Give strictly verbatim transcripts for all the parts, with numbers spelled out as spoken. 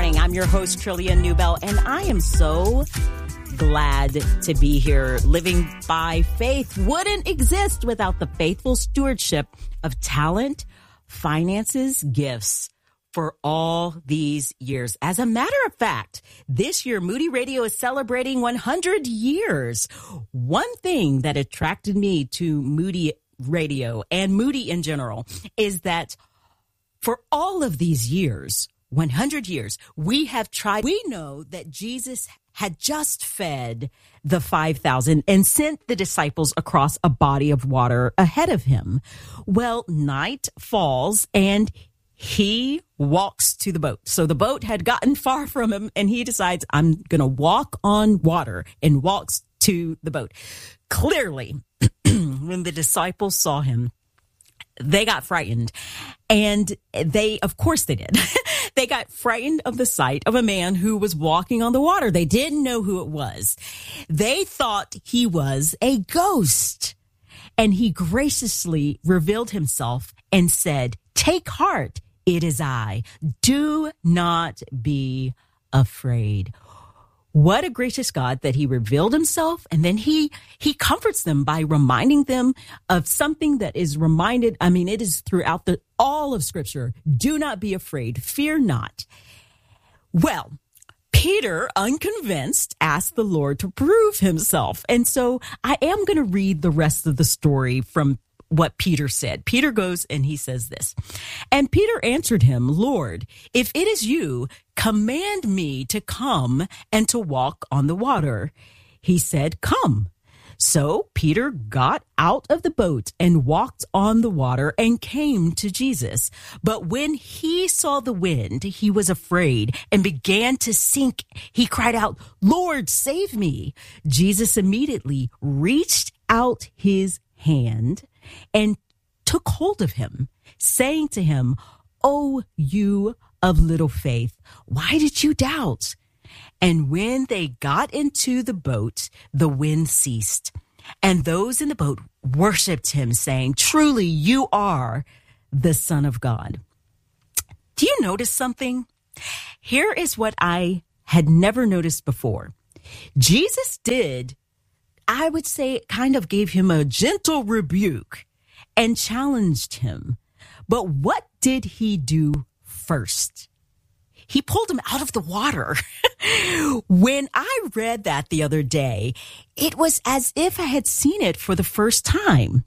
morning. I'm your host, Trillian Newbell, and I am so glad to be here. Living by Faith wouldn't exist without the faithful stewardship of talent, finances, gifts for all these years. As a matter of fact, this year, Moody Radio is celebrating one hundred years. One thing that attracted me to Moody Radio and Moody in general is that for all of these years, one hundred years, we have tried. We know that Jesus had just fed the five thousand and sent the disciples across a body of water ahead of him. Well, night falls and he walks to the boat. So the boat had gotten far from him and he decides, I'm going to walk on water, and walks to the boat. Clearly, when the disciples saw him, they got frightened. And they, of course they did. They got frightened of the sight of a man who was walking on the water. They didn't know who it was. They thought he was a ghost. And he graciously revealed himself and said, "Take heart, it is I. Do not be afraid." What a gracious God that he revealed himself, and then he he comforts them by reminding them of something that is reminded. I mean, it is throughout the all of Scripture. Do not be afraid. Fear not. Well, Peter, unconvinced, asked the Lord to prove himself. And so I am going to read the rest of the story from what Peter said. Peter goes and he says this. And Peter answered him, "Lord, if it is you, command me to come and to walk on the water." He said, "Come." So Peter got out of the boat and walked on the water and came to Jesus. But when he saw the wind, he was afraid and began to sink. He cried out, "Lord, save me." Jesus immediately reached out his hand and took hold of him, saying to him, "Oh, you of little faith, why did you doubt?" And when they got into the boat, the wind ceased, and those in the boat worshiped him, saying, "Truly, you are the Son of God." Do you notice something? Here is what I had never noticed before. Jesus did, I would say, kind of gave him a gentle rebuke and challenged him. But what did he do first? He pulled him out of the water. When I read that the other day, it was as if I had seen it for the first time.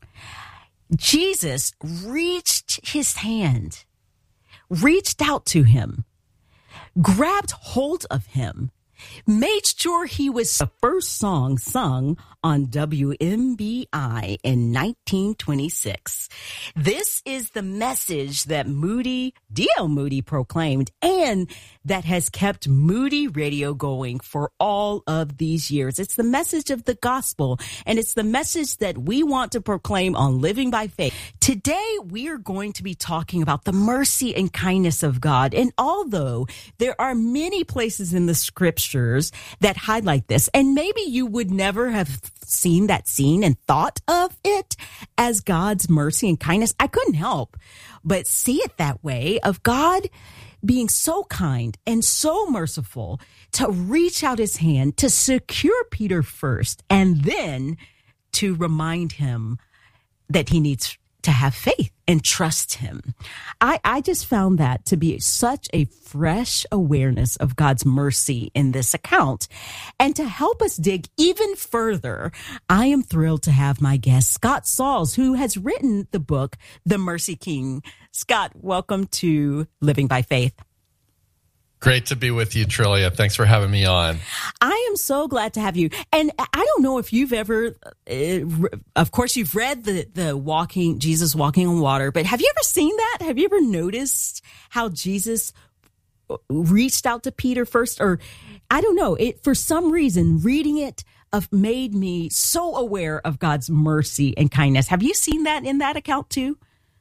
Jesus reached his hand, reached out to him, grabbed hold of him, made sure he was the first song sung on W M B I in nineteen twenty-six. This is the message that Moody, D L Moody proclaimed, and that has kept Moody Radio going for all of these years. It's the message of the gospel, and it's the message that we want to proclaim on Living by Faith. Today, we are going to be talking about the mercy and kindness of God. And although there are many places in the scriptures that highlight this, and maybe you would never have seen that scene and thought of it as God's mercy and kindness, I couldn't help but see it that way, of God being so kind and so merciful to reach out his hand to secure Peter first, and then to remind him that he needs to have faith and trust him. I, I just found that to be such a fresh awareness of God's mercy in this account. And to help us dig even further, I am thrilled to have my guest, Scott Sauls, who has written the book, The Mercy King. Scott, welcome to Living by Faith. Great to be with you, Trillia. Thanks for having me on. I am so glad to have you. And I don't know if you've ever, uh, of course, you've read the, the walking, Jesus walking on water, but have you ever seen that? Have you ever noticed how Jesus reached out to Peter first? Or I don't know, it, for some reason, reading it of made me so aware of God's mercy and kindness. Have you seen that in that account too?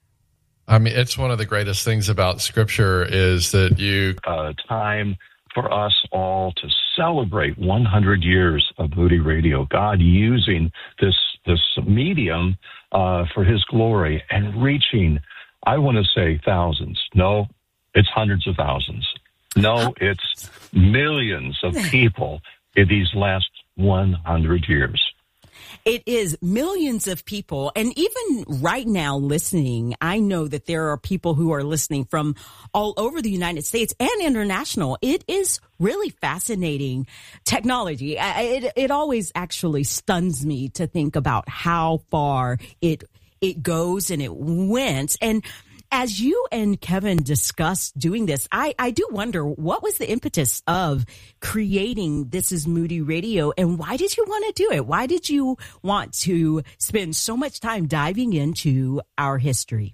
I mean, it's one of the greatest things about Scripture is that you... Uh, time for us all to celebrate one hundred years of Moody Radio, God using this this medium uh, for his glory and reaching, I want to say thousands. No, it's hundreds of thousands. No, it's millions of people in these last one hundred years. It is millions of people. And even right now listening, I know that there are people who are listening from all over the United States and international. It is really fascinating technology. I, it, it always actually stuns me to think about how far it, it goes and it went. And as you and Kevin discussed doing this, I, I do wonder, what was the impetus of creating This Is Moody Radio, and why did you want to do it? Why did you want to spend so much time diving into our history?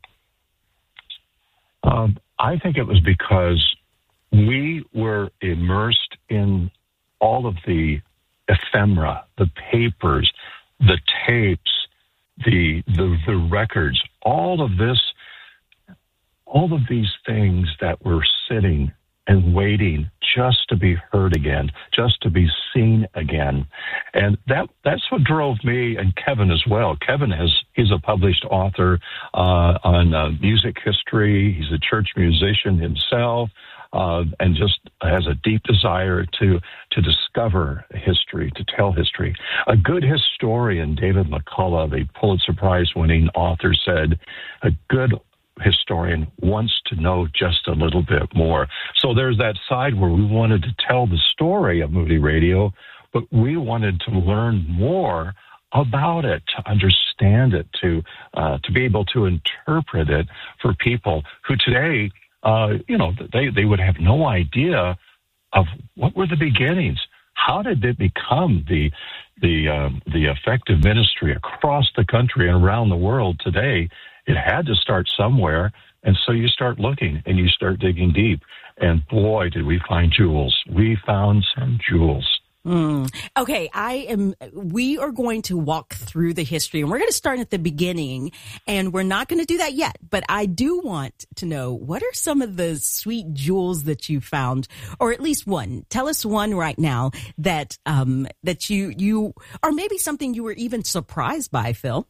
Um, I think it was because we were immersed in all of the ephemera, the papers, the tapes, the the, the records, all of this. All of these things that were sitting and waiting just to be heard again, just to be seen again. And that that's what drove me and Kevin as well. Kevin has he's a published author uh, on uh, music history. He's a church musician himself, uh, and just has a deep desire to to discover history, to tell history. A good historian, David McCullough, the Pulitzer Prize-winning author, said, a good historian wants to know just a little bit more. So there's that side where we wanted to tell the story of Moody Radio, but we wanted to learn more about it, to understand it, to uh, to be able to interpret it for people who today, uh, you know, they, they would have no idea of what were the beginnings. How did it become the the um, the effective ministry across the country and around the world today? It had to start somewhere, and so you start looking and you start digging deep. And boy, did we find jewels. We found some jewels. Mm. Okay, I am. We are going to walk through the history, and we're going to start at the beginning, and we're not going to do that yet. But I do want to know, what are some of the sweet jewels that you found, or at least one? Tell us one right now that um, that you you, or maybe something you were even surprised by, Phil.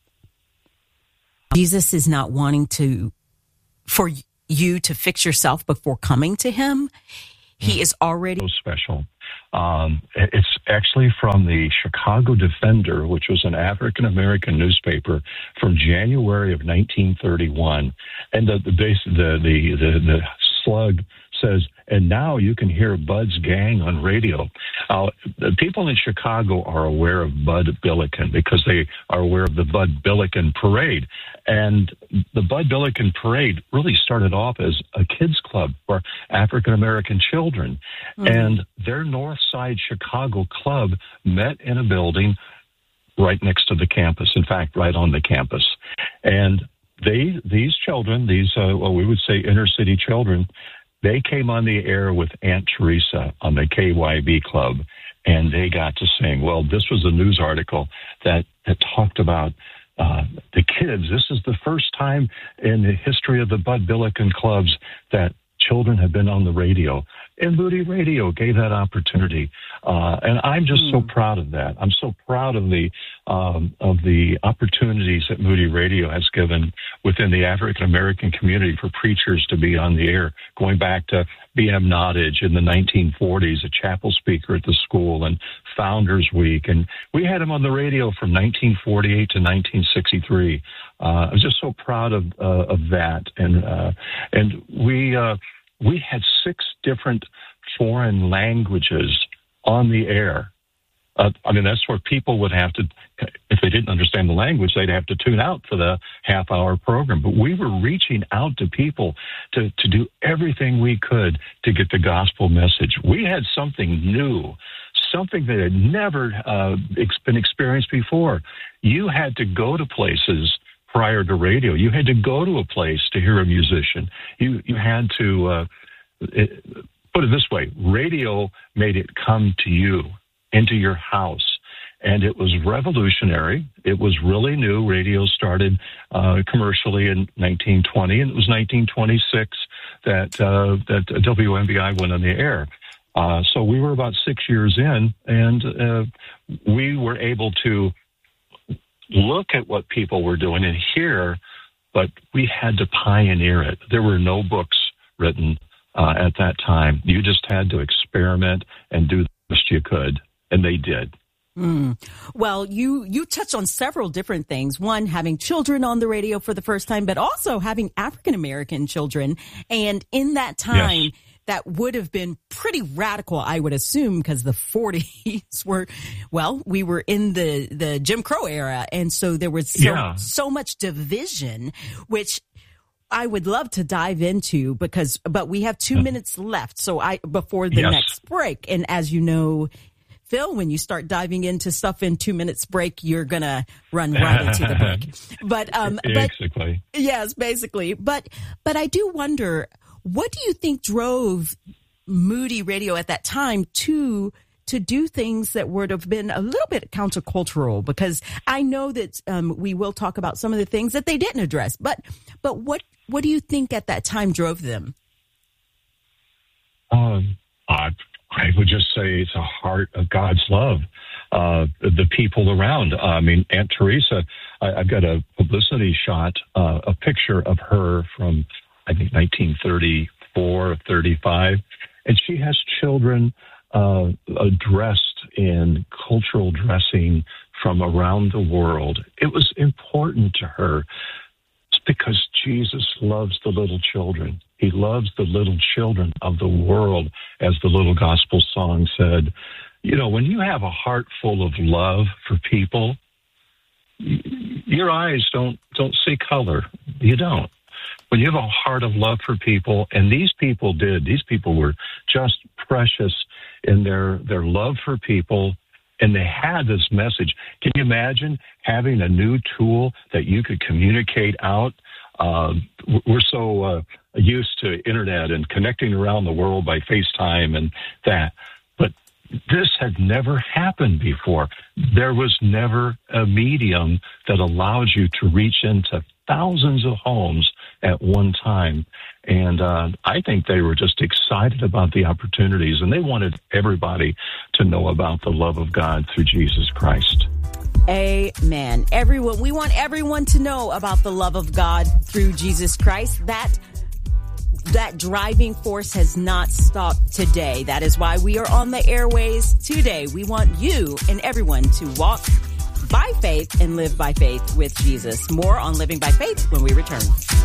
Jesus is not wanting to, for you to fix yourself before coming to him. He is already so special. Um, it's actually from the Chicago Defender, which was an African-American newspaper from January of nineteen thirty-one. And the the base, the, the, the, the slug says, and now you can hear Bud's gang on radio. Uh, the people in Chicago are aware of Bud Billiken because they are aware of the Bud Billiken Parade. And the Bud Billiken Parade really started off as a kids club for African-American children. Mm-hmm. And their North Side Chicago club met in a building right next to the campus, in fact, right on the campus. And they, these children, these, uh, well, we would say inner city children, they came on the air with Aunt Teresa on the K Y B Club, and they got to sing. Well, this was a news article that, that talked about uh, the kids. This is the first time in the history of the Bud Billiken clubs that children have been on the radio. And Moody Radio gave that opportunity. Uh, and I'm just mm. so proud of that. I'm so proud of the um, of the opportunities that Moody Radio has given within the African-American community for preachers to be on the air, going back to B M Nottage in the nineteen forties, a chapel speaker at the school, and Founders Week. And we had him on the radio from nineteen forty-eight to nineteen sixty-three. Uh, I was just so proud of uh, of that. And, uh, and we... Uh, We had six different foreign languages on the air. Uh, I mean, that's where people would have to, if they didn't understand the language, they'd have to tune out for the half-hour program. But we were reaching out to people to, to do everything we could to get the gospel message. We had something new, something that had never uh, been experienced before. You had to go to places prior to radio. You had to go to a place to hear a musician. You you had to, uh, it, put it this way, radio made it come to you, into your house. And it was revolutionary. It was really new. Radio started uh, commercially in nineteen twenty, and it was nineteen twenty-six that, uh, that W M B I went on the air. Uh, so we were about six years in, and uh, we were able to look at what people were doing and hear, but we had to pioneer it. There were no books written uh, at that time. You just had to experiment and do the best you could, and they did. Mm. Well, you, you touched on several different things. One, having children on the radio for the first time, but also having African-American children. And in that time, yes. that would have been pretty radical, I would assume, because the forties were, well, we were in the, the Jim Crow era. And so there was so, yeah. so much division, which I would love to dive into because, but we have two minutes left. So I, before the yes. next break. And as you know, Phil, when you start diving into stuff in two minutes break, you're going to run right into the break. But, um, basically. But, yes, basically. But, but I do wonder, what do you think drove Moody Radio at that time to, to do things that would have been a little bit countercultural? Because I know that, um, we will talk about some of the things that they didn't address, but, but what, what do you think at that time drove them? Um, I, I would just say it's a heart of God's love. Uh, the people around. Uh, I mean, Aunt Teresa, I, I've got a publicity shot, uh, a picture of her from, I think, nineteen thirty-four or thirty-five. And she has children uh, dressed in cultural dressing from around the world. It was important to her because Jesus loves the little children. He loves the little children of the world, as the little gospel song said. You know, when you have a heart full of love for people, y- your eyes don't don't see color. You don't. When you have a heart of love for people, and these people did, these people were just precious in their, their love for people, and they had this message. Can you imagine having a new tool that you could communicate out? Uh, we're so uh, used to internet and connecting around the world by FaceTime and that. But this had never happened before. There was never a medium that allows you to reach into thousands of homes at one time. And uh, I think they were just excited about the opportunities, and they wanted everybody to know about the love of God through Jesus Christ. Amen. Everyone, we want everyone to know about the love of God through Jesus Christ. That that driving force has not stopped today. That is why we are on the airways today. We want you and everyone to walk by faith and live by faith with Jesus. More on Living by Faith when we return.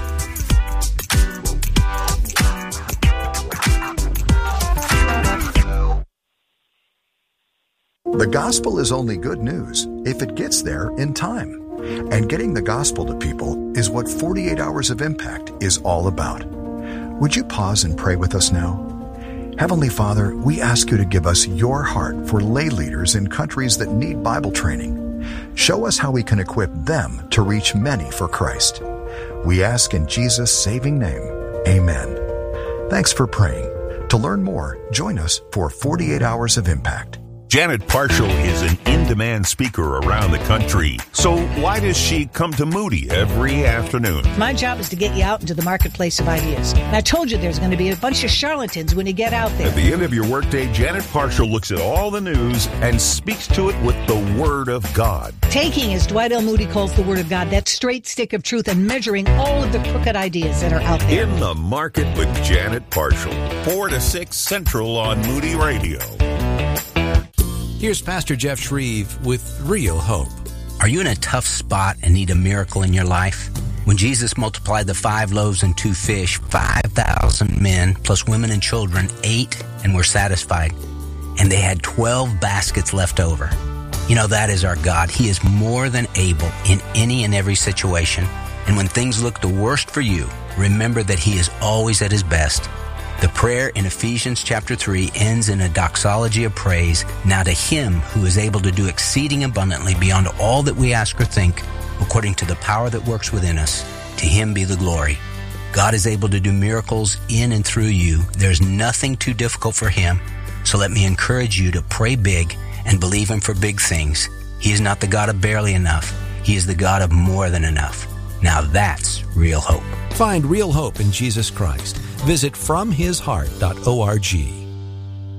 The gospel is only good news if it gets there in time. And getting the gospel to people is what forty-eight Hours of Impact is all about. Would you pause and pray with us now? Heavenly Father, we ask you to give us your heart for lay leaders in countries that need Bible training. Show us how we can equip them to reach many for Christ. We ask in Jesus' saving name, amen. Thanks for praying. To learn more, join us for forty-eight Hours of Impact. Janet Parshall is an in-demand speaker around the country. So why does she come to Moody every afternoon? My job is to get you out into the marketplace of ideas. And I told you there's going to be a bunch of charlatans when you get out there. At the end of your workday, Janet Parshall looks at all the news and speaks to it with the Word of God. Taking, as Dwight L. Moody calls the Word of God, that straight stick of truth and measuring all of the crooked ideas that are out there. In the Market with Janet Parshall, four to six Central on Moody Radio. Here's Pastor Jeff Shreve with Real Hope. Are you in a tough spot and need a miracle in your life? When Jesus multiplied the five loaves and two fish, five thousand men, plus women and children, ate and were satisfied. And they had twelve baskets left over. You know, that is our God. He is more than able in any and every situation. And when things look the worst for you, remember that He is always at His best. The prayer in Ephesians chapter three ends in a doxology of praise. Now to Him who is able to do exceeding abundantly beyond all that we ask or think, according to the power that works within us, to Him be the glory. God is able to do miracles in and through you. There's nothing too difficult for Him. So let me encourage you to pray big and believe Him for big things. He is not the God of barely enough. He is the God of more than enough. Now that's real hope. Find real hope in Jesus Christ. Visit from his heart dot org.